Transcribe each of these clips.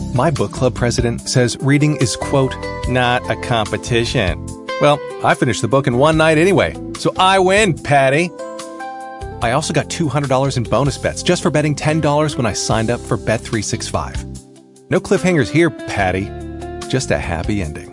My book club president says reading is, quote, not a competition. Well, I finished the book in one night anyway, so I win, Patty. I also got $200 in bonus bets just for betting $10 when I signed up for Bet365. No cliffhangers here, Patty. Just a happy ending.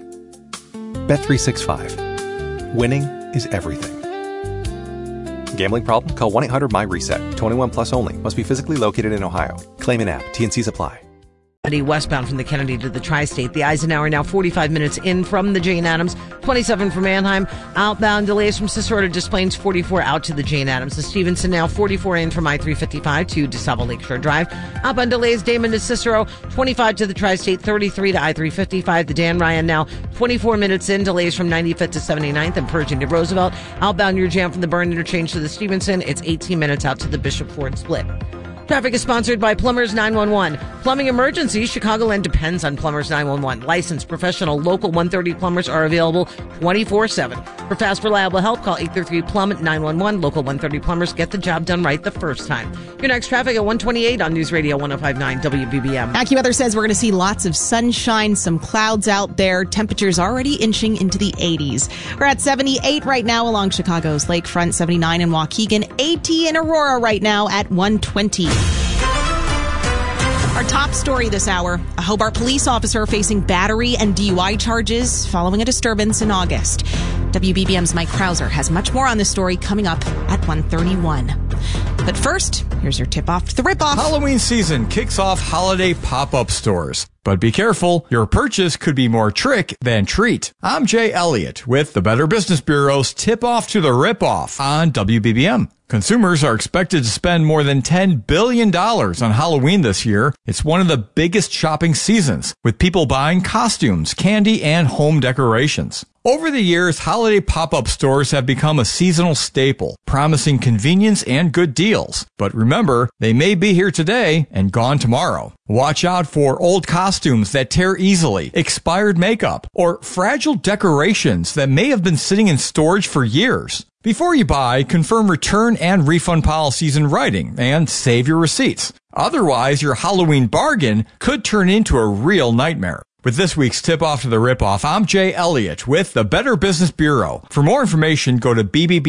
Bet365. Winning is everything. Gambling problem? Call 1-800-MY-RESET. 21 plus only. Must be physically located in Ohio. Claim in app. T&Cs apply. Westbound from the Kennedy to the Tri-State. The Eisenhower now 45 minutes in from the Jane Addams, 27 from Anaheim. Outbound delays from Cicero to Des Plaines, 44 out to the Jane Addams. The Stevenson now 44 in from I-355 to DeSable Lakeshore Drive. Outbound delays Damon to Cicero, 25 to the Tri-State, 33 to I-355. The Dan Ryan now 24 minutes in. Delays from 95th to 79th and Pershing to Roosevelt. Outbound your jam from the Burn interchange to the Stevenson. It's 18 minutes out to the Bishop Ford split. Traffic is sponsored by Plumbers 911. Plumbing emergencies, Chicagoland depends on Plumbers 911. Licensed, professional, local 130 plumbers are available 24/7. For fast, reliable help, call 833-PLUM-911. Local 130 plumbers get the job done right the first time. Your next traffic at 128 on News Radio 105.9 WBBM. AccuWeather says we're going to see lots of sunshine, some clouds out there. Temperatures already inching into the 80s. We're at 78 right now along Chicago's lakefront, 79 in Waukegan, 80 in Aurora right now at 120. Our top story this hour, a Hobart police officer facing battery and DUI charges following a disturbance in August. WBBM's Mike Krauser has much more on this story coming up at 1:31. But first, here's your tip-off to the rip-off. Halloween season kicks off holiday pop-up stores. But be careful, your purchase could be more trick than treat. I'm Jay Elliott with the Better Business Bureau's tip-off to the rip-off on WBBM. Consumers are expected to spend more than $10 billion on Halloween this year. It's one of the biggest shopping seasons, with people buying costumes, candy, and home decorations. Over the years, holiday pop-up stores have become a seasonal staple, promising convenience and good deals. But remember, they may be here today and gone tomorrow. Watch out for old costumes that tear easily, expired makeup, or fragile decorations that may have been sitting in storage for years. Before you buy, confirm return and refund policies in writing and save your receipts. Otherwise, your Halloween bargain could turn into a real nightmare. With this week's tip-off to the rip-off, I'm Jay Elliott with the Better Business Bureau. For more information, go to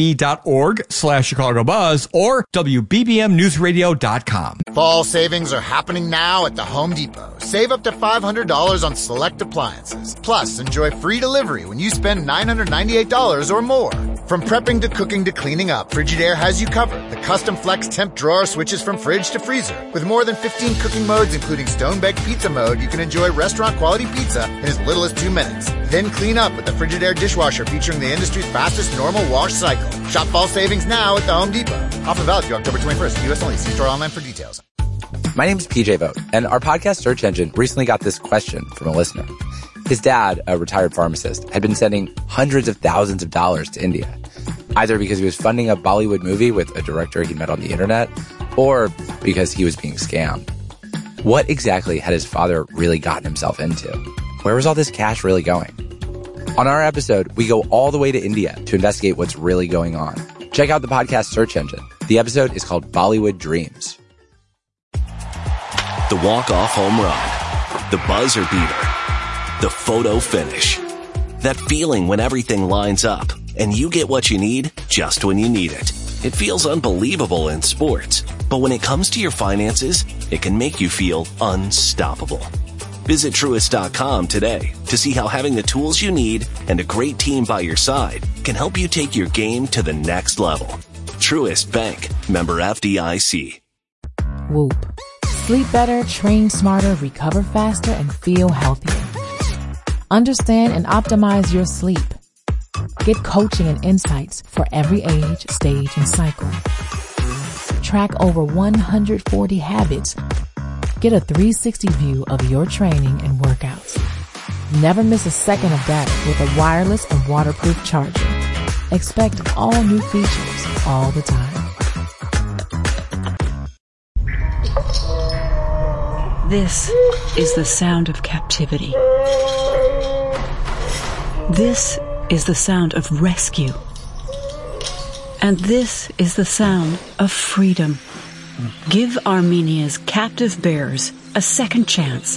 bbb.org/ChicagoBuzz or WBBMNewsRadio.com. Fall savings are happening now at the Home Depot. Save up to $500 on select appliances. Plus, enjoy free delivery when you spend $998 or more. From prepping to cooking to cleaning up, Frigidaire has you covered. The custom flex temp drawer switches from fridge to freezer. With more than 15 cooking modes, including stone-baked pizza mode, you can enjoy restaurant-quality pizza in as little as 2 minutes. Then clean up with the Frigidaire dishwasher featuring the industry's fastest normal wash cycle. Shop fall savings now at the Home Depot. Offer valid through October 21st. U.S. only. See store online for details. My name is PJ Vogt, and our podcast search engine recently got this question from a listener. His dad, a retired pharmacist, had been sending hundreds of thousands of dollars to India, either because he was funding a Bollywood movie with a director he met on the internet, or because he was being scammed. What exactly had his father really gotten himself into? Where was all this cash really going? On our episode, we go all the way to India to investigate what's really going on. Check out the podcast search engine. The episode is called Bollywood Dreams. The walk-off home run, the buzzer beater, the photo finish. That feeling when everything lines up and you get what you need just when you need it. It feels unbelievable in sports, but when it comes to your finances, it can make you feel unstoppable. Visit Truist.com today to see how having the tools you need and a great team by your side can help you take your game to the next level. Truist Bank, member FDIC. Whoop. Sleep better, train smarter, recover faster, and feel healthier. Understand and optimize your sleep. Get coaching and insights for every age, stage, and cycle. Track over 140 habits. Get a 360 view of your training and workouts. Never miss a second of data with a wireless and waterproof charger. Expect all new features all the time. This is the sound of captivity. This is the sound of rescue. And this is the sound of freedom. Give Armenia's captive bears a second chance